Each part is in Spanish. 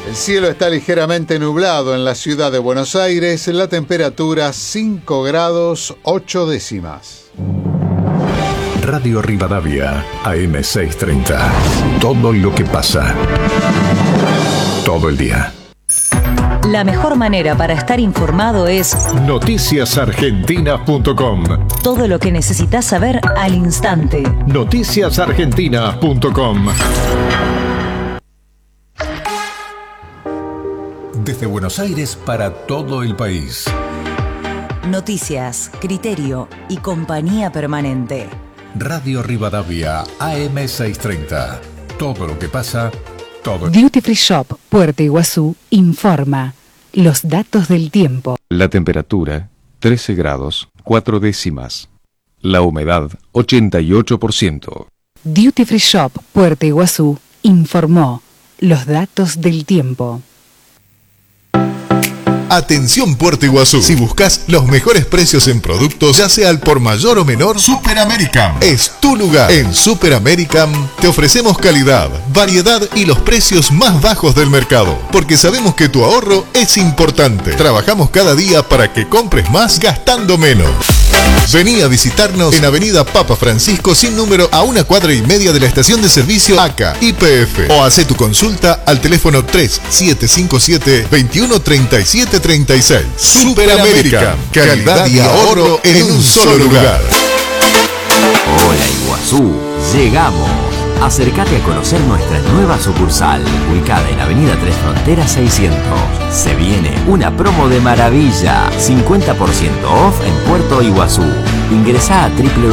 El cielo está ligeramente nublado en la ciudad de Buenos Aires, la temperatura 5 grados 8 décimas. Radio Rivadavia, AM630. Todo lo que pasa. Todo el día. La mejor manera para estar informado es noticiasargentina.com. Todo lo que necesitas saber al instante. Noticiasargentina.com. Desde Buenos Aires para todo el país. Noticias, criterio y compañía permanente. Radio Rivadavia, AM630. Todo lo que pasa, todo. Duty Free Shop, Puerto Iguazú, informa los datos del tiempo. La temperatura, 13 grados, 4 décimas. La humedad, 88%. Duty Free Shop, Puerto Iguazú, informó los datos del tiempo. Atención Puerto Iguazú, si buscas los mejores precios en productos, ya sea al por mayor o menor, Super American es tu lugar. En Super American te ofrecemos calidad, variedad y los precios más bajos del mercado, porque sabemos que tu ahorro es importante. Trabajamos cada día para que compres más gastando menos. Vení a visitarnos en Avenida Papa Francisco sin número a 1,5 cuadras de la estación de servicio ACA YPF, o hace tu consulta al teléfono 3755-213736. Super American, calidad y ahorro en un solo lugar. Hola Iguazú, llegamos. Acércate a conocer nuestra nueva sucursal, ubicada en Avenida Tres Fronteras 600. Se viene una promo de maravilla, 50% off en Puerto Iguazú. Ingresá a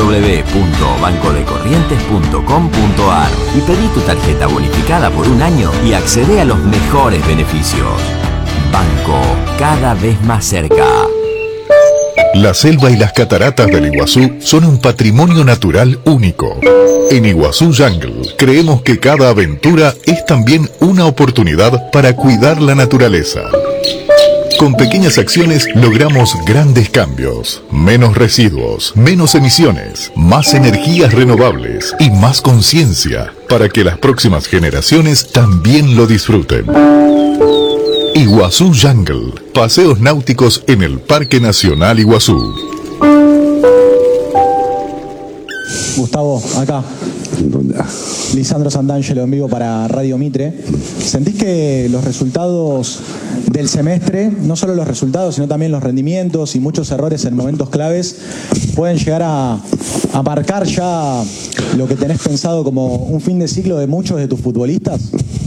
www.bancodecorrientes.com.ar y pedí tu tarjeta bonificada por un año y accede a los mejores beneficios. Banco, cada vez más cerca. La selva y las cataratas del Iguazú son un patrimonio natural único. En Iguazú Jungle creemos que cada aventura es también una oportunidad para cuidar la naturaleza. Con pequeñas acciones logramos grandes cambios, menos residuos, menos emisiones, más energías renovables y más conciencia para que las próximas generaciones también lo disfruten. Iguazú Jungle, paseos náuticos en el Parque Nacional Iguazú. Gustavo, acá. Lisandro Santangelo en vivo para Radio Mitre. ¿Sentís que los resultados del semestre, no solo los resultados, sino también los rendimientos y muchos errores en momentos claves, pueden llegar a marcar ya lo que tenés pensado como un fin de ciclo de muchos de tus futbolistas?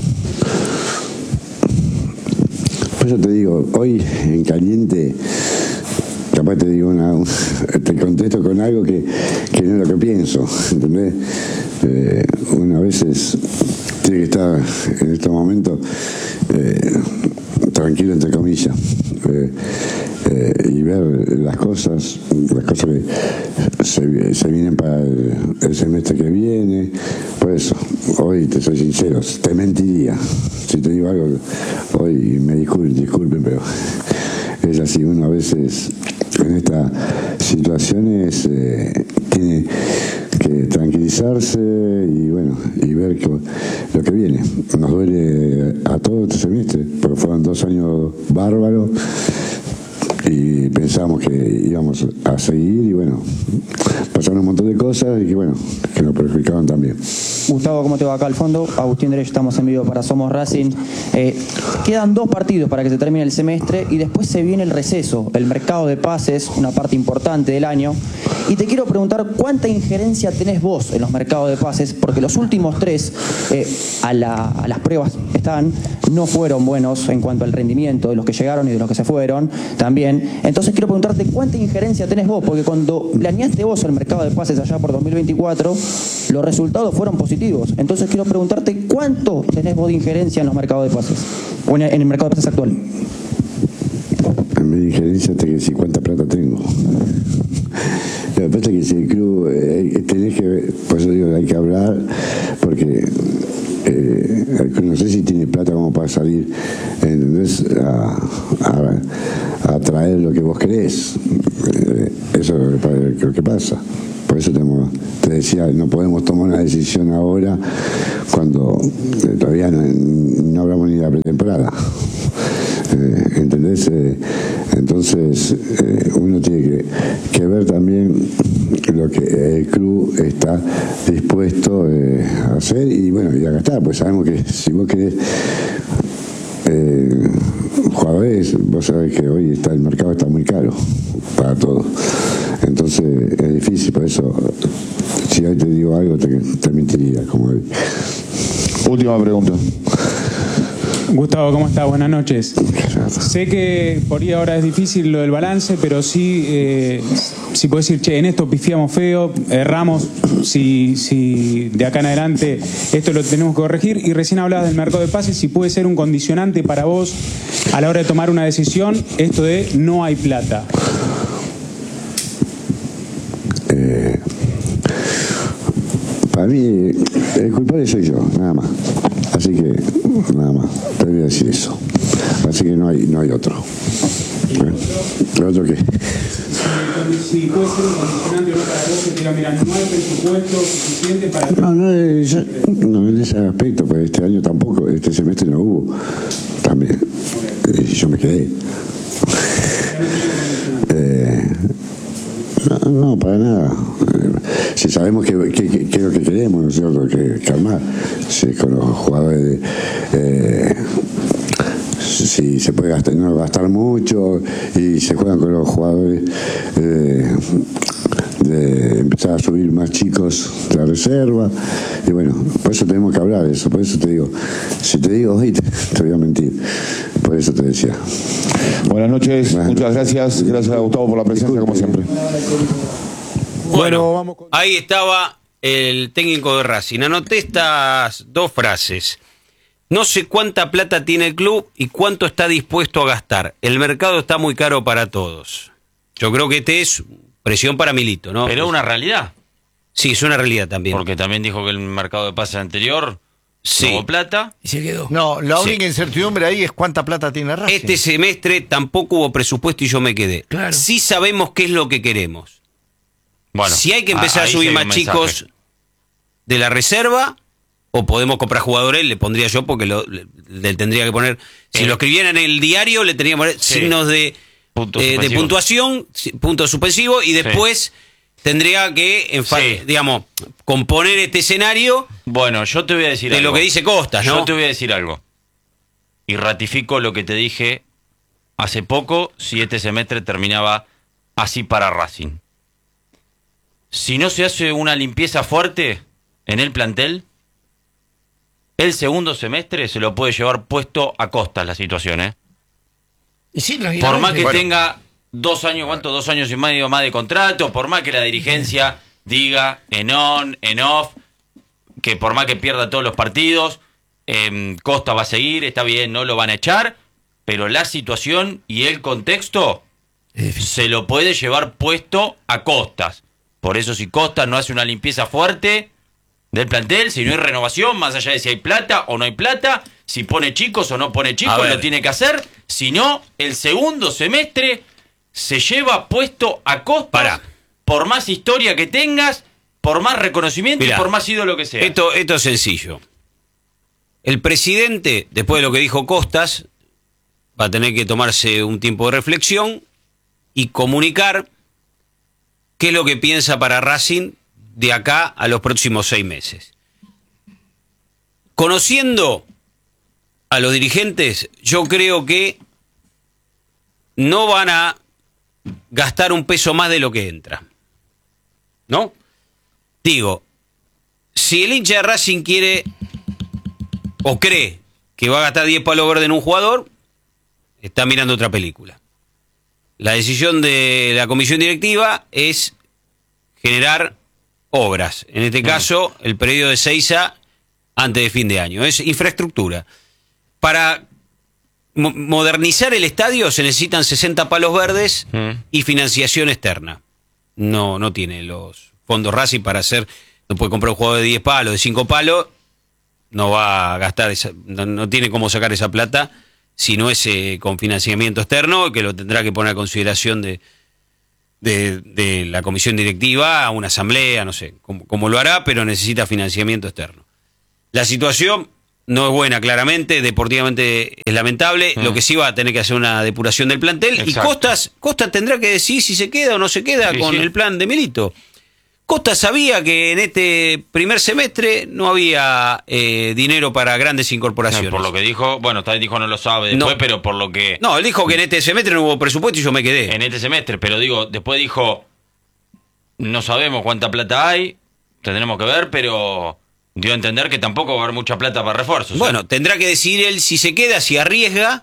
Pues yo te digo, hoy en caliente, capaz te digo te contesto con algo que no es lo que pienso, ¿entendés? Uno a veces tiene que estar en estos momentos tranquilo, entre comillas, y ver las cosas que se vienen para el semestre que viene. Por eso, hoy te soy sincero, te mentiría si te digo algo hoy, me disculpen, pero es así. Uno a veces en estas situaciones tiene que tranquilizarse y bueno, y ver lo que viene. Nos duele a todo este semestre, porque fueron 2 años bárbaros y pensábamos que íbamos a seguir y bueno, pasaron un montón de cosas y que bueno, que nos perjudicaban también. Gustavo, ¿cómo te va? Acá al fondo, Agustín Derecho, estamos en vivo para Somos Racing. Quedan 2 partidos para que se termine el semestre y después se viene el receso, el mercado de pases, una parte importante del año. Y te quiero preguntar cuánta injerencia tenés vos en los mercados de pases, porque los últimos 3, a las pruebas no fueron buenos en cuanto al rendimiento de los que llegaron y de los que se fueron también. Entonces quiero preguntarte cuánta injerencia tenés vos, porque cuando planeaste vos el mercado de pases allá por 2024, los resultados fueron positivos. Entonces quiero preguntarte cuánto tenés vos de injerencia en los mercados de pases, o en el mercado de pases actual. En mi injerencia te que decir cuánta plata tengo. Lo que pasa es que si el club tenés que ver, por eso digo, hay que hablar, porque no sé si tiene plata como para salir, ¿entendés? A traer lo que vos querés. Eso es lo que pasa. Por eso te decía, no podemos tomar una decisión ahora cuando todavía no hablamos ni de la pretemporada. ¿Entendés? Entonces uno tiene que ver también lo que el club está dispuesto a hacer y bueno, y a gastar, pues sabemos que si vos querés jugadores, vos sabés que hoy el mercado está muy caro para todos, entonces es difícil, por eso si hoy te digo algo te mentiría como hoy. Última pregunta. Gustavo, ¿cómo estás? Buenas noches. Sé que por ahí ahora es difícil lo del balance, pero sí, si puedes decir, che, en esto pifiamos feo, erramos, si de acá en adelante esto lo tenemos que corregir. Y recién hablabas del mercado de pases, si puede ser un condicionante para vos a la hora de tomar una decisión, esto de no hay plata. Para mí, el culpable soy yo, nada más. Así que, nada más, te voy a decir eso. Así que no hay otro. ¿El otro qué? Si puede ser un condicionante o no para vos, que te diga, mira, no hay presupuesto suficiente para... No, en ese aspecto, pues este año tampoco, este semestre no hubo. También. Y yo me quedé. No, para nada. Si sabemos que es lo que queremos, ¿no es cierto? Que calmar. Si con los jugadores si se puede no gastar mucho y se juegan con los jugadores de empezar a subir más chicos de la reserva y bueno, por eso tenemos que hablar de eso, por eso te digo, si te digo hoy te voy a mentir, por eso te decía. Buenas noches, muchas gracias a Gustavo por la presencia como siempre. Bueno, vamos con... Ahí estaba el técnico de Racing. Anoté estas dos frases. No sé cuánta plata tiene el club y cuánto está dispuesto a gastar. El mercado está muy caro para todos. Yo creo que es presión para Milito, ¿no? Pero es una realidad. Sí, es una realidad también. Porque también dijo que el mercado de pases anterior no hubo plata. Y se quedó. No, la única incertidumbre ahí es cuánta plata tiene Racing. Este semestre tampoco hubo presupuesto y yo me quedé. Claro. Sí sabemos qué es lo que queremos. Bueno, si hay que empezar a subir más chicos de la reserva, o podemos comprar jugadores, le pondría yo, porque le tendría que poner, si lo escribieran en el diario, le tendría que poner signos de puntuación, punto suspensivo, y después tendría que, digamos, componer este escenario. Bueno, yo te voy a decir de algo. Lo que dice Costas, ¿no? Yo te voy a decir algo. Y ratifico lo que te dije hace poco, si este semestre terminaba así para Racing. Si no se hace una limpieza fuerte en el plantel, el segundo semestre se lo puede llevar puesto a Costas la situación, ¿eh? Y sí, por más que tenga 2 años, ¿cuánto? 2 años y medio más de contrato, por más que la dirigencia diga en on, en off, que por más que pierda todos los partidos, Costa va a seguir, está bien, no lo van a echar, pero la situación y el contexto se lo puede llevar puesto a Costas. Por eso si Costa no hace una limpieza fuerte del plantel, si no hay renovación, más allá de si hay plata o no hay plata, si pone chicos o no pone chicos, lo tiene que hacer. Si no, el segundo semestre se lleva puesto a Costa por más historia que tengas, por más reconocimiento y por más ídolo que sea. Esto es sencillo. El presidente, después de lo que dijo Costas, va a tener que tomarse un tiempo de reflexión y comunicar qué es lo que piensa para Racing de acá a los próximos 6 meses. Conociendo a los dirigentes, yo creo que no van a gastar un peso más de lo que entra. ¿No? Digo, si el hincha de Racing quiere o cree que va a gastar 10 palos verdes en un jugador, está mirando otra película. La decisión de la comisión directiva es generar obras. En este caso, el predio de Seiza antes de fin de año. Es infraestructura. Para modernizar el estadio se necesitan 60 palos verdes y financiación externa. No tiene los fondos Racing para hacer... No puede comprar un jugador de 10 palos, de 5 palos. No va a gastar no tiene cómo sacar esa plata si no es con financiamiento externo, que lo tendrá que poner a consideración de de la comisión directiva a una asamblea, no sé cómo lo hará, pero necesita financiamiento externo. La situación no es buena, claramente, deportivamente es lamentable. Lo que sí va a tener que hacer una depuración del plantel. Exacto. Y Costa tendrá que decir si se queda o no se queda con el plan de Milito. Costa sabía que en este primer semestre no había dinero para grandes incorporaciones. Por lo que dijo, bueno, tal vez dijo no lo sabe después, pero por lo que... No, él dijo que en este semestre no hubo presupuesto y yo me quedé. En este semestre, pero digo, después dijo, no sabemos cuánta plata hay, tendremos que ver, pero... dio a entender que tampoco va a haber mucha plata para refuerzos. Bueno, tendrá que decidir él si se queda, si arriesga,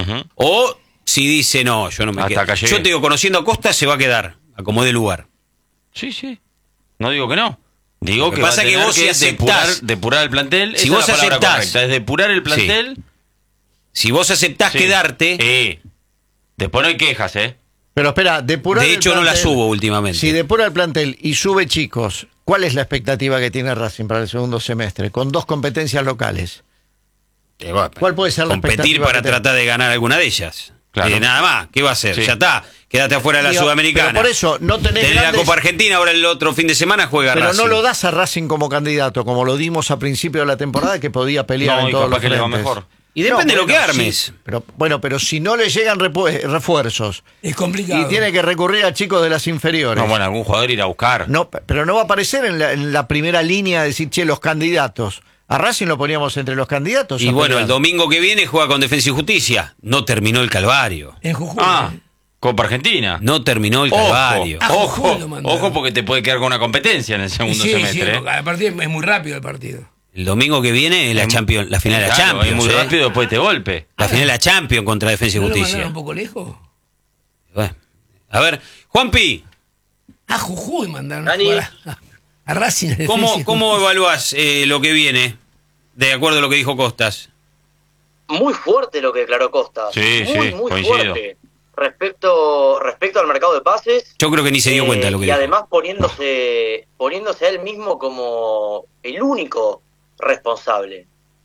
o si dice, no, yo no me quedo. Yo te digo, conociendo a Costa, se va a quedar, a como de lugar. Sí. No digo que no. Digo que pasa que vos si aceptás depurar el plantel. Si vos aceptás, es depurar el plantel. Sí. Si vos aceptás quedarte. Después no hay quejas, Pero espera, depurar de hecho el plantel, no la subo últimamente. Si depura el plantel y sube chicos, ¿cuál es la expectativa que tiene Racing para el segundo semestre? Con 2 competencias locales. ¿Cuál puede ser la expectativa? Competir para tratar de ganar alguna de ellas. Claro. Nada más. ¿Qué va a hacer? Ya está. Quédate afuera de la Sudamericana. Pero por eso no tenés la Copa Argentina, ahora el otro fin de semana juega pero Racing. Pero no lo das a Racing como candidato, como lo dimos a principio de la temporada, que podía pelear en todos los frentes. Le va mejor. Y depende de lo que armes. Sí, pero si no le llegan refuerzos. Es complicado. Y tiene que recurrir a chicos de las inferiores. No, bueno, algún jugador irá a buscar. No, pero no va a aparecer en la primera línea decir, los candidatos. A Racing lo poníamos entre los candidatos. Y bueno, el domingo que viene juega con Defensa y Justicia. No terminó el calvario. En Jujuy. Copa Argentina. No terminó el calvario. Ojo, porque te puede quedar con una competencia en el segundo semestre. Sí, el partido es muy rápido el partido. El domingo que viene la Champions, la final de la Champions. Es muy rápido después de este golpe. La final de la Champions contra Defensa y Justicia. ¿No lo mandaron un poco lejos? Bueno, a ver, Juanpi. A Jujuy mandaron a Racing. ¿Cómo evaluás lo que viene, de acuerdo a lo que dijo Costas? Muy fuerte lo que declaró Costas. Muy fuerte. Respecto al mercado de pases. Yo creo que ni se dio cuenta de lo que dijo. Y además poniéndose a él mismo como el único responsable.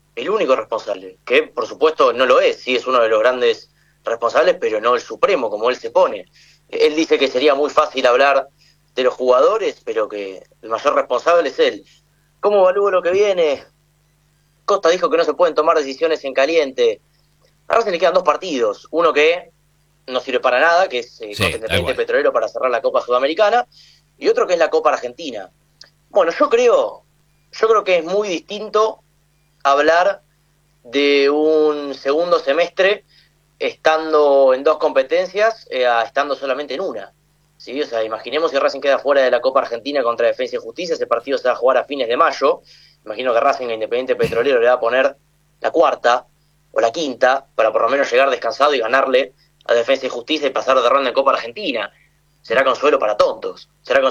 Que por supuesto no lo es. Sí es uno de los grandes responsables, pero no el supremo, como él se pone. Él dice que sería muy fácil hablar de los jugadores, pero que el mayor responsable es él. ¿Cómo evalúo lo que viene? Costa dijo que no se pueden tomar decisiones en caliente. Ahora se le quedan 2 partidos. Uno que no sirve para nada, que es contra Independiente Petrolero para cerrar la Copa Sudamericana, y otro que es la Copa Argentina. Bueno, yo creo que es muy distinto hablar de un segundo semestre estando en 2 competencias a estando solamente en una. ¿Sí? O sea, imaginemos si Racing queda fuera de la Copa Argentina contra Defensa y Justicia, ese partido se va a jugar a fines de mayo. Imagino que Racing a Independiente Petrolero le va a poner la 4ª o la 5ª para por lo menos llegar descansado y ganarle a Defensa y Justicia y pasar de ronda en Copa Argentina. Será consuelo para tontos.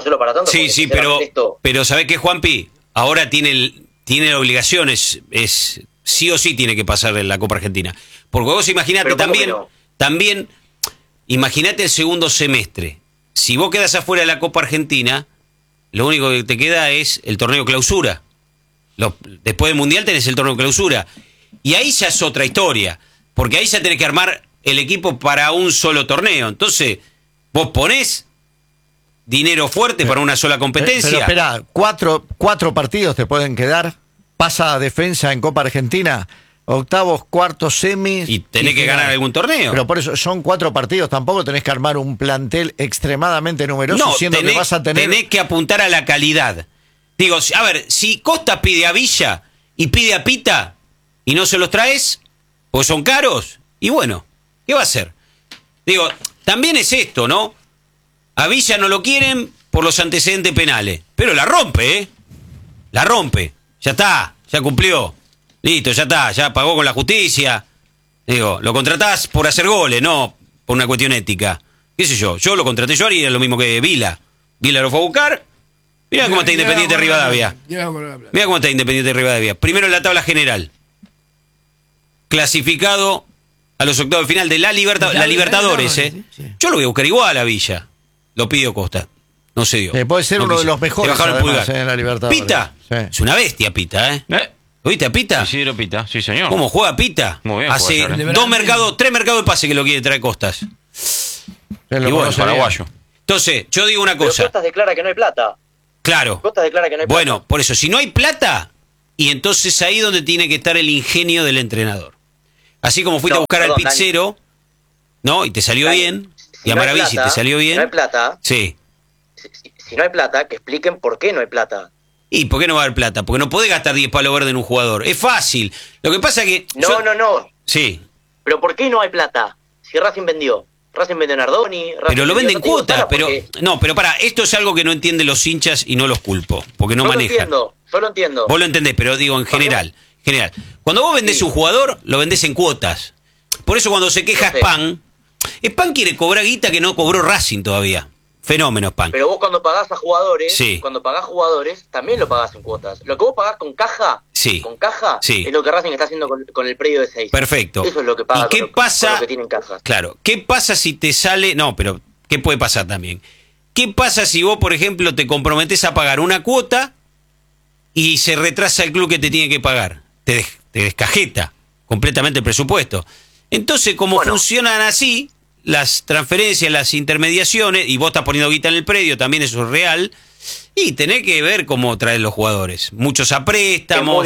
Sí, pero ¿sabés qué, Juanpi? Ahora tiene la obligación, es sí o sí tiene que pasar en la Copa Argentina. Porque vos imaginate también, imaginate el segundo semestre. Si vos quedás afuera de la Copa Argentina, lo único que te queda es el torneo clausura. Después del Mundial tenés el torneo clausura. Y ahí ya es otra historia. Porque ahí ya tenés que armar el equipo para un solo torneo. Entonces, vos ponés dinero fuerte para una sola competencia. Pero espera, cuatro partidos te pueden quedar. Pasa a Defensa en Copa Argentina, octavos, cuartos, semis. Y tenés que ganar algún torneo. Pero por eso son 4 partidos. Tampoco tenés que armar un plantel extremadamente numeroso, siendo que vas a tener... tenés que apuntar a la calidad. Digo, a ver, si Costa pide a Villa y pide a Pita y no se los traes, pues son caros, y bueno, ¿qué va a hacer? Digo, también es esto, ¿no? A Villa no lo quieren por los antecedentes penales, pero la rompe, ¿eh? La rompe. Ya está, ya cumplió. Listo, ya está, ya pagó con la justicia. Digo, lo contratás por hacer goles, no por una cuestión ética. ¿Qué sé yo? Yo lo contraté, yo haría lo mismo que Vila. Vila lo fue a buscar. Mirá cómo está Independiente de Rivadavia. Mirá cómo está Independiente de Rivadavia. Primero en la tabla general. Clasificado a los octavos de final de la Libertadores, ¿eh? Sí. Yo lo voy a buscar igual a Villa. Lo pidió Costa. No se dio. Puede ser uno de los mejores además, en la Libertadores. Pita. Sí. Es una bestia Pita, ¿eh? ¿Lo viste a Pita? Isidro Pita, sí señor. ¿Cómo juega Pita? Muy bien. Hace 3 mercados de pase que lo quiere traer Costas. Y bueno, paraguayo. Entonces, yo digo una Pero cosa. Costas declara que no hay plata. Claro. Costas declara que no hay plata. Bueno, por eso, si no hay plata, y entonces ahí donde tiene que estar el ingenio del entrenador. Así como fuiste a buscar al pizzero, ¿no? Y te salió bien, y a Maravisi te salió bien. Si no hay plata, sí. Si no hay plata, que expliquen por qué no hay plata. ¿Y por qué no va a haber plata? Porque no podés gastar 10 palos verdes en un jugador. Es fácil. Lo que pasa es que... No. Sí. Pero ¿por qué no hay plata? Si Racing vendió. Racing vendió a Nardoni. Pero lo venden cuotas, pero... No, pero para, esto es algo que no entienden los hinchas y no los culpo, porque no manejan. Yo lo entiendo. Vos lo entendés, pero digo en general. Cuando vos vendés un jugador, lo vendés en cuotas. Por eso cuando se queja Span quiere cobrar guita que no cobró Racing todavía. Fenómeno, Span. Pero vos cuando pagás a jugadores, también lo pagás en cuotas. Lo que vos pagás con caja, es lo que Racing está haciendo con el predio de 6. Perfecto. Eso es lo que paga ¿Y qué pasa? con lo que tienen cajas. Claro. ¿Qué pasa si te sale? No, pero ¿qué puede pasar también? ¿Qué pasa si vos, por ejemplo, te comprometés a pagar una cuota y se retrasa el club que te tiene que pagar? Te descajeta completamente el presupuesto. Entonces, como funcionan así las transferencias, las intermediaciones, y vos estás poniendo guita en el predio, también eso es real, y tenés que ver cómo traer los jugadores. Muchos a préstamos.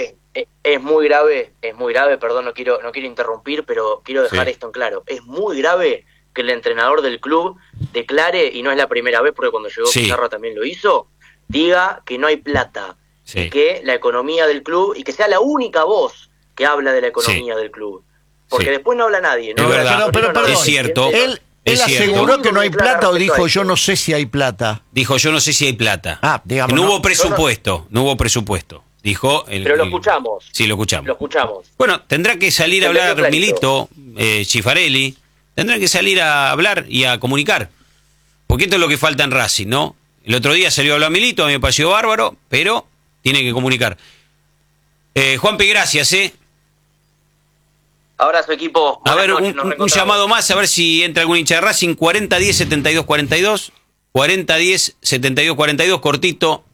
Es muy grave, perdón, no quiero interrumpir, pero quiero dejar esto en claro. Es muy grave que el entrenador del club declare, y no es la primera vez, porque cuando llegó Pizarro también lo hizo, diga que no hay plata, y que la economía del club, y que sea la única voz que habla de la economía del club. Porque después no habla nadie. ¿No? Es verdad, pero es cierto. Él aseguró que no hay plata o dijo yo no sé si hay plata. Dijo yo no sé si hay plata. Digamos, no hubo presupuesto, no hubo presupuesto. Dijo pero lo escuchamos. Sí, lo escuchamos. Lo escuchamos. Bueno, tendrá que salir a hablar Milito, Chifarelli, tendrán que salir a hablar y a comunicar. Porque esto es lo que falta en Racing, ¿no? El otro día salió a hablar Milito, a mí me pareció bárbaro, pero tiene que comunicar. Juanpi, gracias, Abrazo, equipo. A ver, un llamado más, a ver si entra algún hincha de Racing. 4010-7242. 4010-7242, cortito.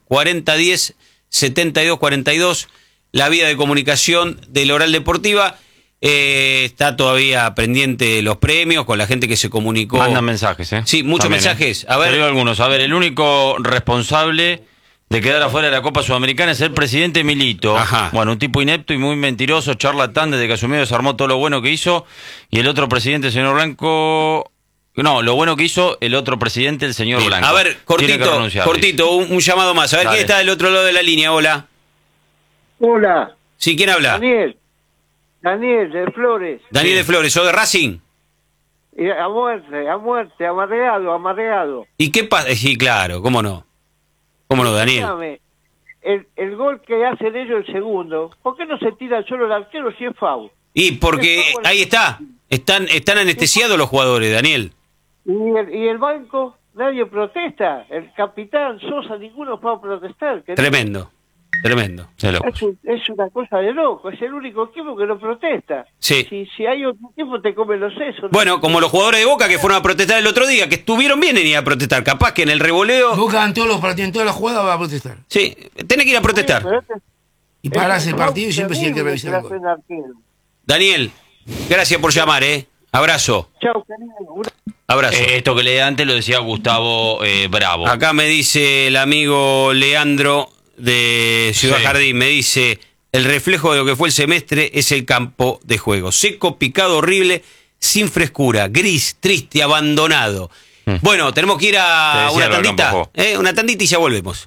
4010-7242. La vía de comunicación del Oral Deportiva. Está todavía pendiente los premios con la gente que se comunicó. Mandan mensajes, Sí, muchos también, mensajes. A ver. Te digo algunos. A ver, el único responsable de quedar afuera de la Copa Sudamericana es el presidente Milito. Ajá. Bueno, un tipo inepto y muy mentiroso, charlatán, desde que asumió desarmó todo lo bueno que hizo. Y el otro presidente, el señor Blanco... No, lo bueno que hizo el otro presidente, el señor Blanco. A ver, cortito, un llamado más. A ver, ¿quién está del otro lado de la línea? Hola. Hola. Sí, ¿quién habla? Daniel de Flores. Daniel de Flores, ¿sos de Racing? A muerte, amarreado. ¿Y qué pasa? Sí, claro, ¿cómo no? ¿Cómo no, Daniel? El gol que hacen ellos el segundo, ¿por qué no se tira solo el arquero si es foul? Y porque ahí está, están anestesiados los jugadores, Daniel. Y el banco, nadie protesta. El capitán, Sosa, ninguno puede protestar. Tremendo. Es una cosa de loco, es el único equipo que no protesta. Sí. Si hay otro equipo te come los sesos. Bueno, como los jugadores de Boca que fueron a protestar el otro día, que estuvieron bien en ir a protestar, capaz que en el revoleo... Boca en todos los partidos, en todas las jugadas va a protestar. Sí, tenés que ir a protestar. Y parás el partido y siempre hay que revisar el gol. Daniel, gracias por llamar, Abrazo. Chau, querido. Abrazo. Esto que leí antes lo decía Gustavo Bravo. Acá me dice el amigo Leandro de Ciudad Jardín, me dice, el reflejo de lo que fue el semestre es el campo de juego. Seco, picado, horrible, sin frescura, gris, triste, abandonado. Bueno, tenemos que ir a una tandita. Una tandita y ya volvemos.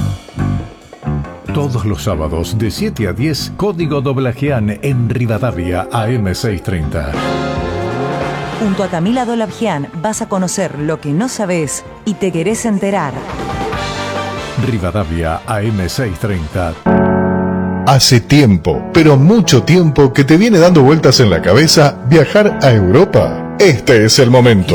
Todos los sábados de 7 a 10, Código Doblajean en Rivadavia AM630. Junto a Camila Dolabjian vas a conocer lo que no sabes y te querés enterar. Rivadavia AM630. Hace tiempo, pero mucho tiempo, que te viene dando vueltas en la cabeza viajar a Europa. Este es el momento.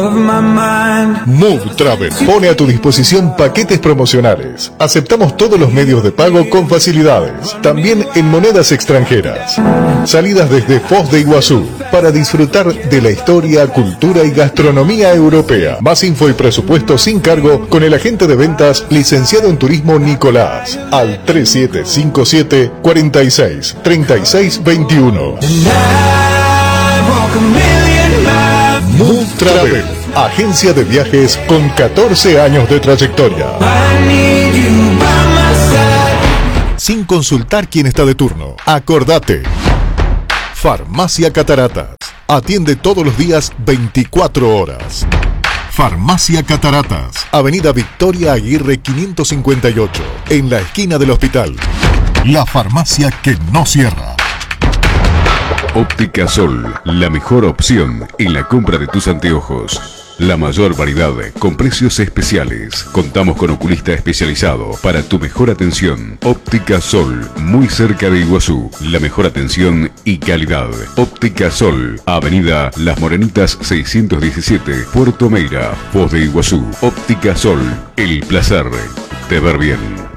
Move Travel pone a tu disposición paquetes promocionales. Aceptamos todos los medios de pago con facilidades, también en monedas extranjeras. Salidas desde Foz de Iguazú para disfrutar de la historia, cultura y gastronomía europea. Más info y presupuesto sin cargo con el agente de ventas licenciado en turismo Nicolás al 3757 46 36 21. Move Travel, agencia de viajes con 14 años de trayectoria. Sin consultar quién está de turno. Acordate. Farmacia Cataratas. Atiende todos los días 24 horas. Farmacia Cataratas. Avenida Victoria Aguirre 558. En la esquina del hospital. La farmacia que no cierra. Óptica Sol, la mejor opción en la compra de tus anteojos. La mayor variedad con precios especiales. Contamos con oculista especializado para tu mejor atención. Óptica Sol, muy cerca de Iguazú. La mejor atención y calidad. Óptica Sol, Avenida Las Morenitas 617, Puerto Meira, Foz de Iguazú. Óptica Sol, el placer de ver bien.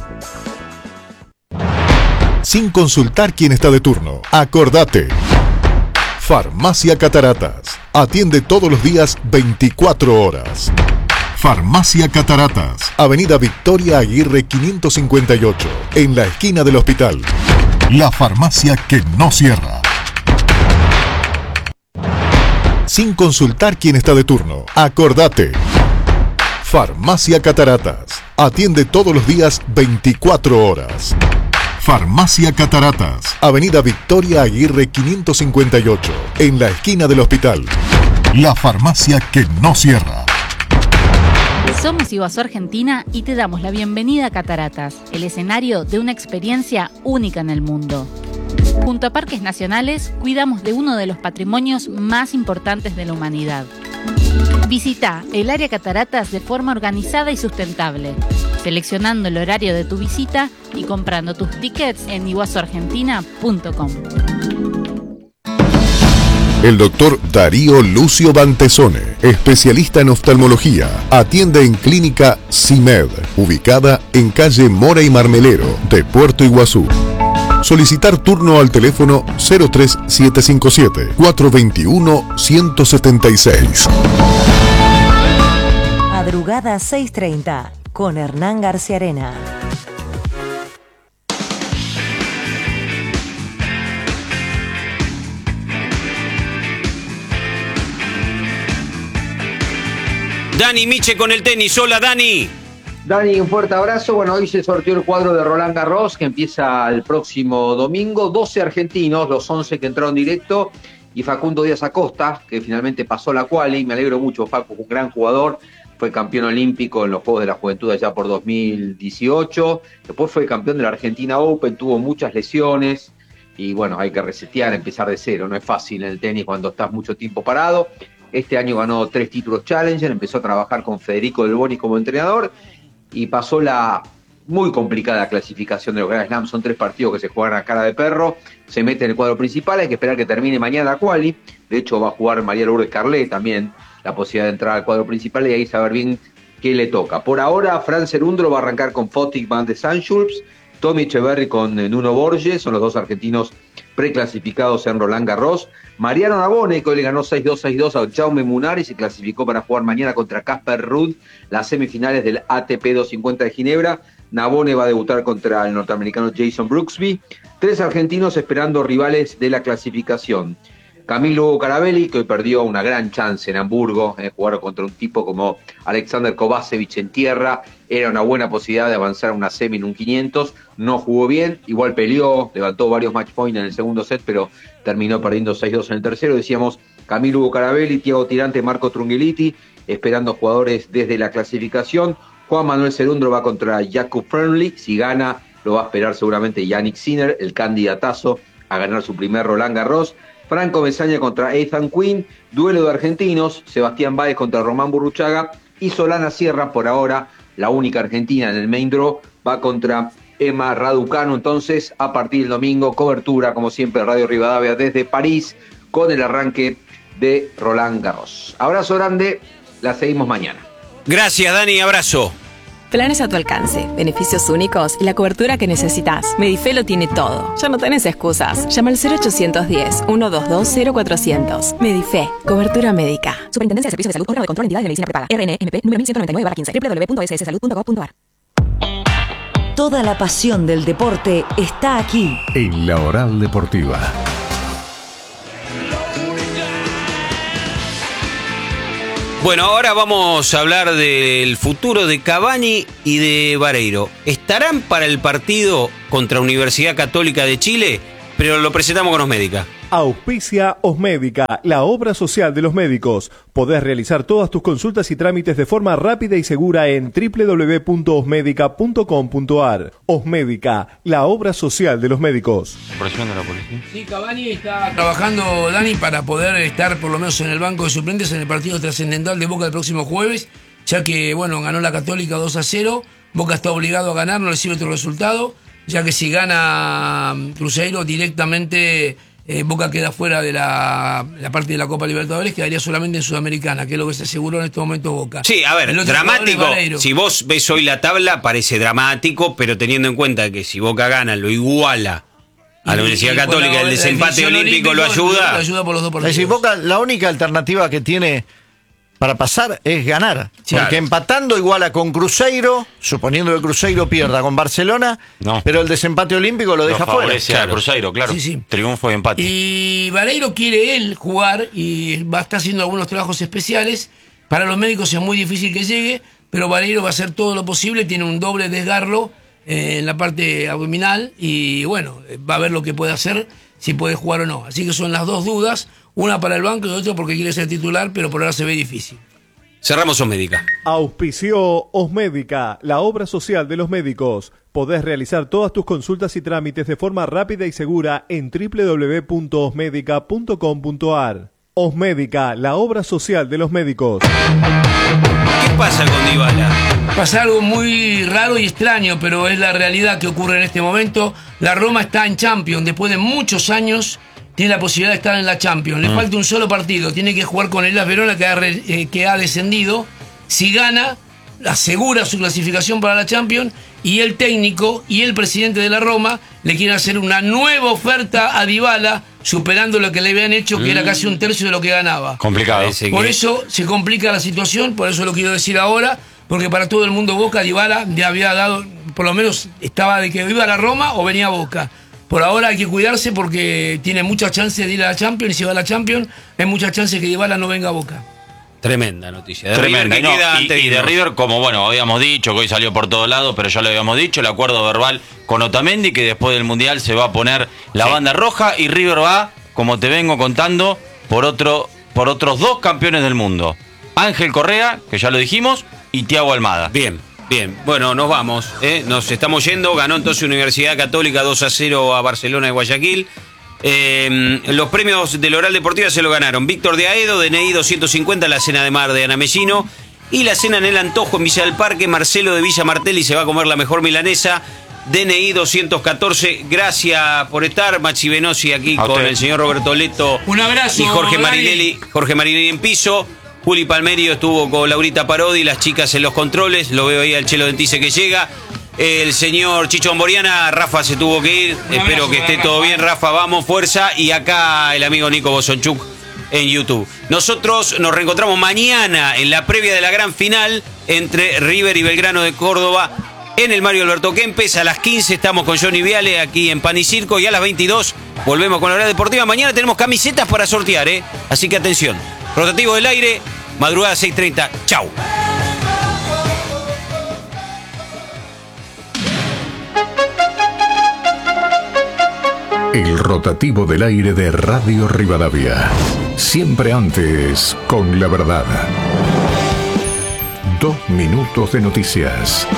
Sin consultar quién está de turno. Acordate. Farmacia Cataratas. Atiende todos los días 24 horas. Farmacia Cataratas. Avenida Victoria Aguirre 558. En la esquina del hospital. La farmacia que no cierra. Sin consultar quién está de turno. Acordate. Farmacia Cataratas. Atiende todos los días 24 horas. Farmacia Cataratas. Avenida Victoria Aguirre 558. En la esquina del hospital. La farmacia que no cierra. Somos Iguazú Argentina y te damos la bienvenida a Cataratas, el escenario de una experiencia única en el mundo. Junto a Parques Nacionales, cuidamos de uno de los patrimonios más importantes de la humanidad. Visita el área Cataratas de forma organizada y sustentable, seleccionando el horario de tu visita y comprando tus tickets en iguazuargentina.com. El doctor Darío Lucio Bantesone, especialista en oftalmología, atiende en Clínica CIMED, ubicada en calle Mora y Marmelero de Puerto Iguazú. Solicitar turno al teléfono 03757 421 176. Madrugada 6:30 con Hernán García Arena. Dani Miche con el tenis. Hola, Dani. Dani, un fuerte abrazo. Bueno, hoy se sorteó el cuadro de Roland Garros, que empieza el próximo domingo. 12 argentinos, los 11 que entraron directo, y Facundo Díaz Acosta, que finalmente pasó la quali. Me alegro mucho, Facu, un gran jugador. Fue campeón olímpico en los Juegos de la Juventud allá por 2018. Después fue campeón de la Argentina Open, tuvo muchas lesiones. Y bueno, hay que resetear, empezar de cero. No es fácil en el tenis cuando estás mucho tiempo parado. Este año ganó 3 títulos Challenger, empezó a trabajar con Federico Del Boni como entrenador y pasó la muy complicada clasificación de los Grand Slam. Son 3 partidos que se juegan a cara de perro, se mete en el cuadro principal, hay que esperar que termine mañana la quali. De hecho va a jugar María Lourdes Carlet también, la posibilidad de entrar al cuadro principal y ahí saber bien qué le toca. Por ahora, Fran Cerúndolo va a arrancar con Fotik Van de Sanschulps, Tommy Echeverry con Nuno Borges, son los 2 argentinos preclasificados en Roland Garros. Mariano Navone, que hoy le ganó 6-2, 6-2 a Jaume Munar y se clasificó para jugar mañana contra Casper Ruud, las semifinales del ATP 250 de Ginebra. Navone va a debutar contra el norteamericano Jason Brooksby. 3 argentinos esperando rivales de la clasificación. Camilo Carabelli, que hoy perdió una gran chance en Hamburgo, jugar contra un tipo como Alexander Kovacevic en tierra, era una buena posibilidad de avanzar a una semi en un 500, no jugó bien, igual peleó, levantó varios match points en el segundo set, pero terminó perdiendo 6-2 en el tercero. Decíamos Camilo Carabelli, Thiago Tirante, Marco Trungelliti, esperando jugadores desde la clasificación. Juan Manuel Cerúndolo va contra Jakub Fernley, si gana lo va a esperar seguramente Yannick Sinner, el candidatazo a ganar su primer Roland Garros. Franco Mesaña contra Ethan Quinn, duelo de argentinos, Sebastián Báez contra Román Burruchaga y Solana Sierra, por ahora la única argentina en el main draw, va contra Emma Raducanu. Entonces, a partir del domingo, cobertura, como siempre, Radio Rivadavia desde París, con el arranque de Roland Garros. Abrazo grande, la seguimos mañana. Gracias, Dani, abrazo. Planes a tu alcance, beneficios únicos y la cobertura que necesitas. Medife lo tiene todo. Ya no tenés excusas. Llama al 0810-122-0400. Medife, cobertura médica. Superintendencia de Servicios de Salud, órgano de control, entidades de medicina prepaga. RNMP número 1199/15. www.sssalud.gov.ar. Toda la pasión del deporte está aquí. En la Oral Deportiva. Bueno, ahora vamos a hablar del futuro de Cavani y de Vareiro. ¿Estarán para el partido contra Universidad Católica de Chile? Pero lo presentamos con Osmédica. Auspicia Osmédica, la obra social de los médicos. Podés realizar todas tus consultas y trámites de forma rápida y segura en www.osmedica.com.ar. Osmédica, la obra social de los médicos. Sí, Cavani está trabajando, Dani, para poder estar por lo menos en el banco de suplentes en el partido trascendental de Boca el próximo jueves, ya que, bueno, ganó la Católica 2-0. Boca está obligado a ganar, no le sirve otro resultado, ya que si gana Cruzeiro directamente... Boca queda fuera de la parte de la Copa Libertadores, quedaría solamente en Sudamericana, que es lo que se aseguró en este momento Boca. Sí, a ver, dramático. Si vos ves hoy la tabla, parece dramático, pero teniendo en cuenta que si Boca gana, lo iguala a la Universidad Católica, el desempate olímpico lo ayuda. Lo ayuda por los dos partidos. Es decir, Boca, la única alternativa que tiene para pasar es ganar. Claro. Porque empatando iguala con Cruzeiro, suponiendo que Cruzeiro pierda con Barcelona, pero el desempate olímpico lo deja fuera. Claro. Cruzeiro, claro. Sí, sí. Triunfo y empate. Y Vareiro quiere él jugar y va a estar haciendo algunos trabajos especiales. Para los médicos es muy difícil que llegue, pero Vareiro va a hacer todo lo posible. Tiene un doble desgarro en la parte abdominal y bueno, va a ver lo que puede hacer, si puede jugar o no. Así que son las dos dudas. Una para el banco y otra porque quiere ser titular, pero por ahora se ve difícil. Cerramos Osmédica. Auspició Osmédica, la obra social de los médicos. Podés realizar todas tus consultas y trámites de forma rápida y segura en www.osmedica.com.ar. Osmédica, la obra social de los médicos. ¿Qué pasa con Dybala? Pasa algo muy raro y extraño, pero es la realidad que ocurre en este momento. La Roma está en Champions después de muchos años. Tiene la posibilidad de estar en la Champions. Le falta un solo partido. Tiene que jugar con el Hellas Verona, que ha descendido. Si gana, asegura su clasificación para la Champions. Y el técnico y el presidente de la Roma le quieren hacer una nueva oferta a Dybala, superando lo que le habían hecho, que era casi un tercio de lo que ganaba. Complicado. Por eso se complica la situación, por eso lo quiero decir ahora, porque para todo el mundo Boca, Dybala le había dado, por lo menos estaba de que iba a la Roma o venía a Boca. Por ahora hay que cuidarse porque tiene muchas chances de ir a la Champions, y si va a la Champions, hay muchas chances que Dybala no venga a Boca. Tremenda noticia. De Tremenda. River, Y de River, como bueno, habíamos dicho, que hoy salió por todos lados, pero ya lo habíamos dicho, el acuerdo verbal con Otamendi, que después del Mundial se va a poner la banda roja, y River va, como te vengo contando, por otros dos campeones del mundo. Ángel Correa, que ya lo dijimos, y Thiago Almada. Bien. Bien, bueno, nos vamos, nos estamos yendo. Ganó entonces Universidad Católica 2-0 a Barcelona de Guayaquil. Los premios del Oral Deportiva se lo ganaron Víctor de Aedo, DNI 250, la cena de mar de Ana Mellino, y la cena en el Antojo en Villa del Parque. Marcelo de Villa Martelli se va a comer la mejor milanesa, DNI 214. Gracias por estar, Maxi Venosi aquí con el señor Roberto Leto. Un abrazo. Y Jorge Marinelli en piso. Juli Palmerio estuvo con Laurita Parodi, las chicas en los controles. Lo veo ahí al Chelo Dentice que llega. El señor Chicho Amboriana, Rafa se tuvo que ir. Espero que esté todo bien, Rafa. Vamos, fuerza. Y acá el amigo Nico Bosonchuk en YouTube. Nosotros nos reencontramos mañana en la previa de la gran final entre River y Belgrano de Córdoba en el Mario Alberto Kempes. A las 15 estamos con Johnny Viale aquí en Pan y Circo, y a las 22 volvemos con la hora deportiva. Mañana tenemos camisetas para sortear, así que atención. Rotativo del aire, madrugada 6:30. Chau. El rotativo del aire de Radio Rivadavia. Siempre antes con la verdad. 2 minutos de noticias.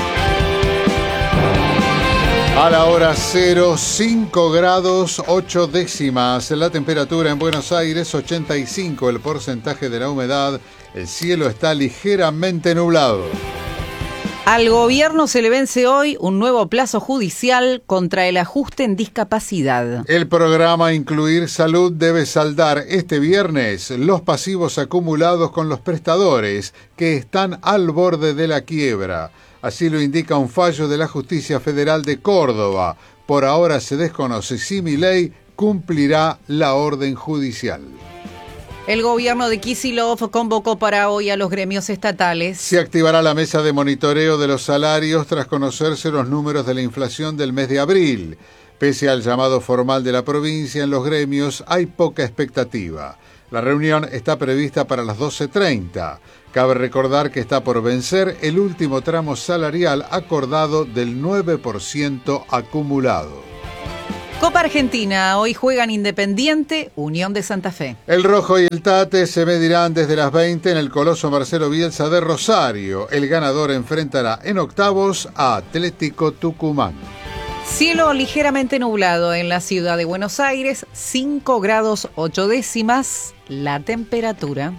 A la hora 0, 5 grados 8 décimas. La temperatura en Buenos Aires, 85 el porcentaje de la humedad. El cielo está ligeramente nublado. Al gobierno se le vence hoy un nuevo plazo judicial contra el ajuste en discapacidad. El programa Incluir Salud debe saldar este viernes los pasivos acumulados con los prestadores que están al borde de la quiebra. Así lo indica un fallo de la Justicia Federal de Córdoba. Por ahora se desconoce si Milei cumplirá la orden judicial. El gobierno de Kicillof convocó para hoy a los gremios estatales. Se activará la mesa de monitoreo de los salarios tras conocerse los números de la inflación del mes de abril. Pese al llamado formal de la provincia, en los gremios hay poca expectativa. La reunión está prevista para las 12:30. Cabe recordar que está por vencer el último tramo salarial acordado del 9% acumulado. Copa Argentina, hoy juegan Independiente, Unión de Santa Fe. El Rojo y el Tate se medirán desde las 20 en el Coloso Marcelo Bielsa de Rosario. El ganador enfrentará en octavos a Atlético Tucumán. Cielo ligeramente nublado en la ciudad de Buenos Aires, 5 grados 8 décimas la temperatura.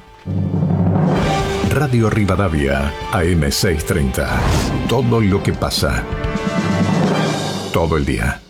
Radio Rivadavia, AM 630. Todo lo que pasa. Todo el día.